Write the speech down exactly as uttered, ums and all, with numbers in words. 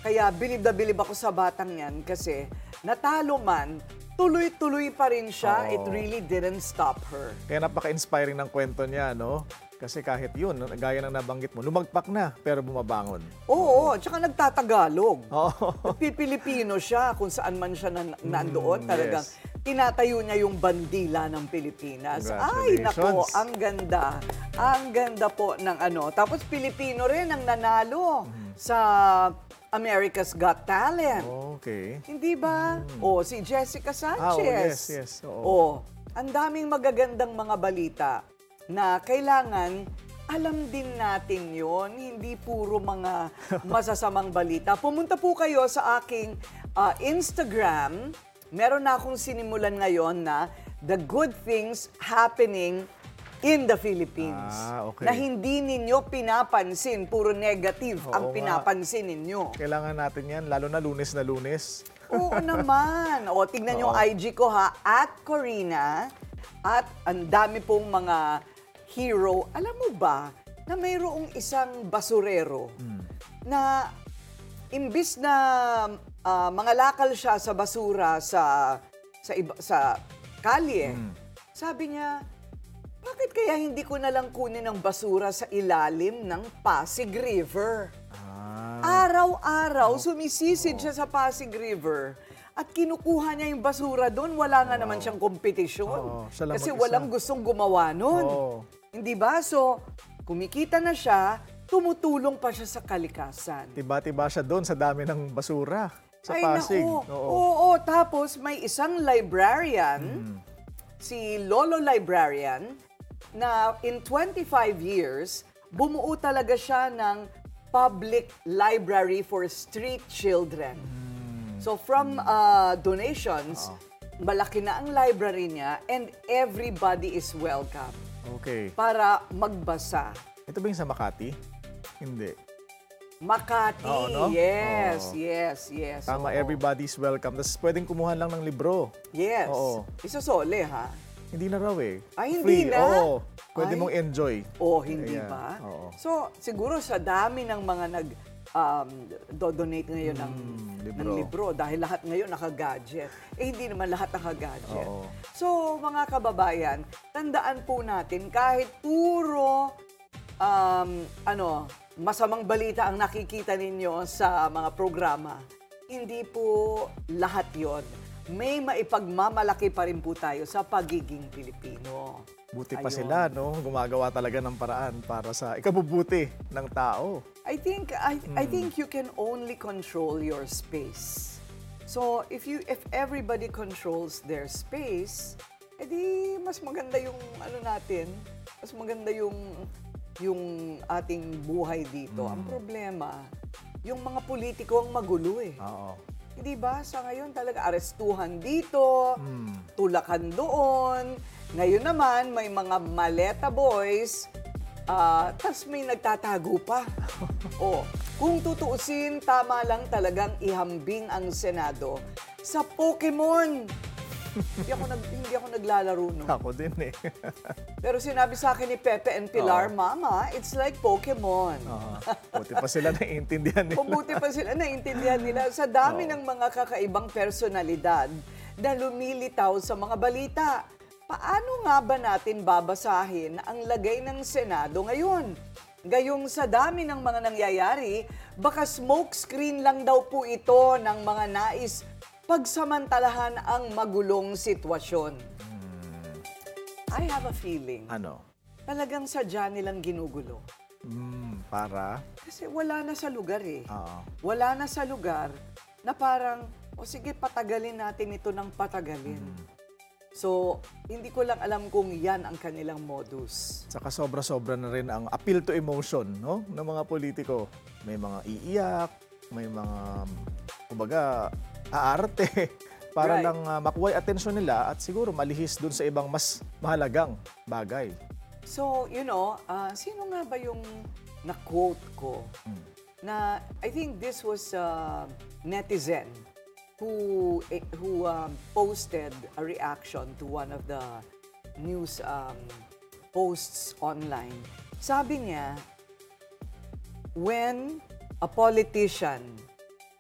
Kaya bilib na bilib ako sa batang yan kasi natalo man, tuloy-tuloy pa rin siya. Oo. It really didn't stop her. Kaya napaka-inspiring ng kwento niya, no? Kasi kahit yun, gaya ng nabanggit mo, lumagpak na pero bumabangon. Oo, tsaka nagtatagalog. Oo. Pilipino siya kung saan man siya nan nandoon. Mm, Talagang yes. tinatayo niya yung bandila ng Pilipinas. Ay, nako, Congratulations. ang ganda. Ang ganda po ng ano. Tapos Pilipino rin ang nanalo sa America's Got Talent. Okay. Hindi ba? O, si Jessica Ah, oh, Sanchez. yes, yes. Oo. O, ang daming magagandang mga balita na kailangan alam din natin yon, hindi puro mga masasamang balita. Pumunta po kayo sa aking ah, Instagram. Meron na akong sinimulan ngayon na The Good Things Happening in the Philippines. Ah, okay. Na hindi ninyo pinapansin, puro negative Oo ang nga. pinapansin ninyo. Kailangan natin yan, lalo na lunes na lunes. Oo naman. O, tignan yung Oo. I G ko ha, at Corina. At ang dami pong mga hero. Alam mo ba na mayroong isang basurero na imbis na ah, mangalakal siya sa basura sa sa iba, sa kalye, sabi niya, bakit kaya hindi ko na lang kunin ang basura sa ilalim ng Pasig River? Ah, Araw-araw, sumisisid siya sa Pasig River at kinukuha niya yung basura doon. Wala nga naman siyang kompetisyon. Oo, siya lang Kasi mag-isa. walang gustong gumawa nun. Oo. Hindi ba? So, kumikita na siya, tumutulong pa siya sa kalikasan. tiba-tiba siya doon sa dami ng basura sa Ay, Pasig. naku. Oo. Oo, tapos may isang librarian, si Lolo Librarian, na in twenty-five years, bumuo talaga siya ng public library for street children. So from uh, donations, malaki na ang library niya and everybody is welcome Okay. para magbasa. Ito ba yung sa Makati? Hindi. Makati, Oo, no? yes, Oo. yes, yes. Tama, oo. everybody's welcome. Tapos pwedeng kumuha lang ng libro. Yes. Oo. Isosole, ha? Hindi na raw eh. Ay, hindi Free. na? Oo. Pwede Ay. mong enjoy. O, hindi Ayan, ba? oo. So, siguro sa dami ng mga nag um, do-donate ngayon ng, libro. ng libro dahil lahat ngayon naka-gadget. Eh, hindi naman lahat naka-gadget. Oo. So, mga kababayan, tandaan po natin kahit puro um, ano, masamang balita ang nakikita ninyo sa mga programa, hindi po lahat yon. May maipagmamalaki pa rin po tayo sa pagiging Pilipino. Buti pa Ayun. sila, no? Gumagawa talaga ng paraan para sa ikabubuti ng tao. I think I I think you can only control your space. So if you if everybody controls their space, edi mas maganda yung ano natin, mas maganda yung yung ating buhay dito. Ang problema, yung mga politiko ang magulo eh. Oo. Hindi ba? Sa ngayon talaga, arestuhan dito, tulakan doon. Ngayon naman, may mga maleta boys, ah, tas may nagtatago pa. O, kung tutuusin, tama lang talagang ihambing ang Senado sa Pokemon. hindi, ako nag, hindi ako naglalaro no. Ako din eh. Pero sinabi sa akin ni Pepe and Pilar, Mama, it's like Pokemon. Oo. Buti pa sila naiintindihan nila. Mabuti pa sila, naintindihan nila sa dami ng mga kakaibang personalidad na lumilitaw sa mga balita. Paano nga ba natin babasahin ang lagay ng Senado ngayon? Gayong sa dami ng mga nangyayari, baka smokescreen lang daw po ito ng mga nais pagsamantalahan ang magulong sitwasyon. I have a feeling, Ano? talagang sadya nilang ginugulo. Hmm, para? Kasi wala na sa lugar eh. Oo. Wala na sa lugar na parang, o sige, patagalin natin ito ng patagalin. So, hindi ko lang alam kung yan ang kanilang modus. Saka sobra-sobra na rin ang appeal to emotion, no? Ng mga politiko. May mga iiyak, may mga, kumbaga, aarte. Para Right. lang uh, makuha yung atensyon nila at siguro malihis dun sa ibang mas mahalagang bagay. So, you know, ah, sino nga ba yung na-quote ko? Na, I think this was a netizen who, eh, who um, posted a reaction to one of the news um, posts online. Sabi niya, when a politician